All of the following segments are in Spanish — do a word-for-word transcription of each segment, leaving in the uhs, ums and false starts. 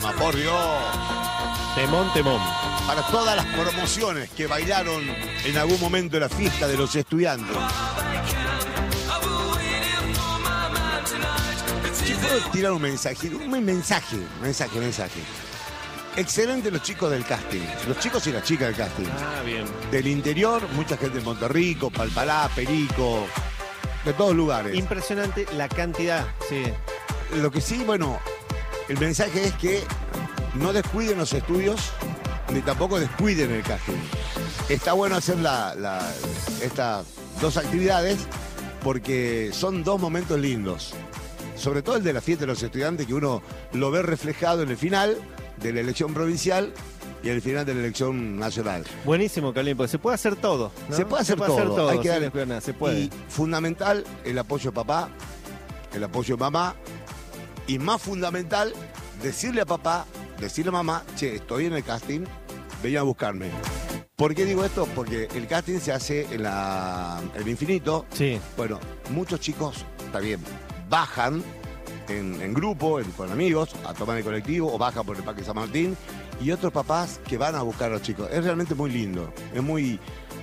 tema, por Dios. Temón, temón. Para todas las promociones que bailaron en algún momento en la fiesta de los estudiantes. Si puedo tirar un mensaje, un mensaje, mensaje, mensaje. Excelente los chicos del casting, los chicos y las chicas del casting. Ah, bien. Del interior, mucha gente de Monterrico, Palpalá, Perico, de todos lugares. Impresionante la cantidad, sí. Lo que sí, bueno, el mensaje es que no descuiden los estudios, ni tampoco descuiden el casting. Está bueno hacer la, la, estas dos actividades porque son dos momentos lindos. Sobre todo el de la fiesta de los estudiantes, que uno lo ve reflejado en el final de la elección provincial y en el final de la elección nacional. Buenísimo, Carlín, porque se puede hacer todo, ¿no? Se puede hacer se puede todo. Hacer todo. Hay que darle... Piernas, se puede. Y fundamental el apoyo de papá, el apoyo de mamá, y más fundamental decirle a papá, decirle a mamá, che, estoy en el casting, vengan a buscarme. ¿Por qué digo esto? Porque el casting se hace en la, el infinito. Sí. Bueno, muchos chicos, está bien, bajan en, en grupo, en, con amigos, a tomar el colectivo, o bajan por el Parque San Martín, y otros papás que van a buscar a los chicos. Es realmente muy lindo, es muy...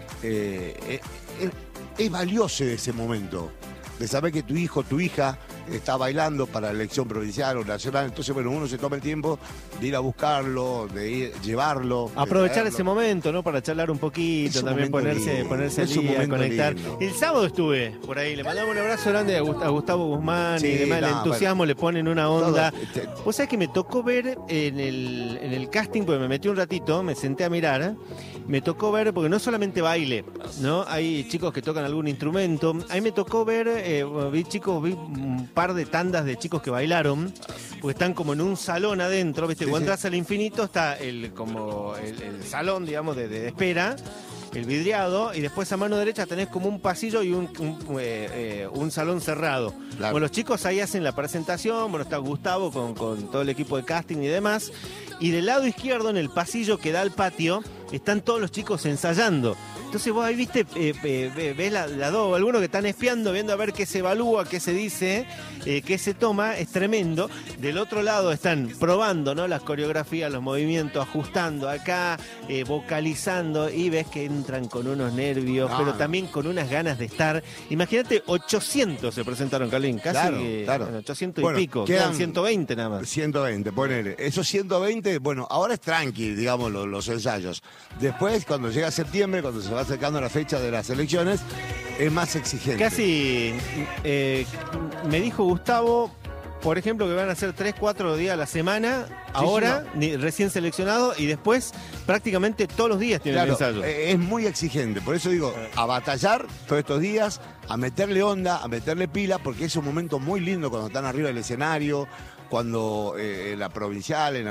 Eh, es, es valioso ese momento, de saber que tu hijo, tu hija está bailando para la elección provincial o nacional. Entonces, bueno, uno se toma el tiempo de ir a buscarlo, de ir, llevarlo. Aprovechar ese momento, ¿no? Para charlar un poquito, es un también ponerse, lindo. ponerse al Es un día, conectar. lindo. El sábado estuve por ahí, le mandamos un abrazo grande a Gustavo Guzmán Sí, y demás. no, el entusiasmo bueno, le ponen una onda. todo, este, Vos sabés que me tocó ver en el, en el casting, porque me metí un ratito, me senté a mirar, me tocó ver, porque no solamente baile, ¿no? Hay chicos que tocan algún instrumento. Ahí me tocó ver, eh, vi chicos, vi un par de tandas de chicos que bailaron, porque están como en un salón adentro, ¿viste? Sí, Cuando sí. entras al infinito está el como el, el salón, digamos, de, de espera, el vidriado, y después a mano derecha tenés como un pasillo y un, un, eh, eh, un salón cerrado. Claro. Bueno, los chicos ahí hacen la presentación, bueno, está Gustavo con, con todo el equipo de casting y demás, y del lado izquierdo, en el pasillo que da al patio, están todos los chicos ensayando. Entonces vos ahí viste, eh, eh, ves la, la dos, algunos que están espiando, viendo a ver qué se evalúa, qué se dice, eh, qué se toma, es tremendo. Del otro lado están probando, ¿no? Las coreografías, los movimientos, ajustando acá, eh, vocalizando, y ves que entran con unos nervios, No, pero no. también con unas ganas de estar. Imagínate, ochocientos se presentaron, Carlín, casi Claro, eh, claro. bueno, ochocientos Bueno, y pico, quedan- quedan ciento veinte nada más. ciento veinte, ponele. Esos ciento veinte, bueno, ahora es tranqui, digamos, los, los ensayos. Después, cuando llega septiembre, cuando se va acercando la fecha de las elecciones, es más exigente. Casi eh, me dijo Gustavo, por ejemplo, que van a hacer tres, cuatro días a la semana, ahora, sí, ni- recién seleccionado, y después prácticamente todos los días tienen Claro, ensayo. eh, es muy exigente. Por eso digo, a batallar todos estos días, a meterle onda, a meterle pila, porque es un momento muy lindo cuando están arriba del escenario, cuando eh, la provincial, en